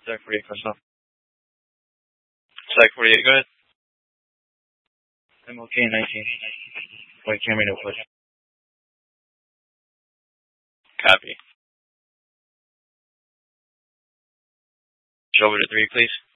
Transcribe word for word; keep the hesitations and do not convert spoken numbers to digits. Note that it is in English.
Sec forty-eight, first off. Sec forty-eight, go ahead. M L K nineteen. White Camry, no push. Copy. Over to three, please.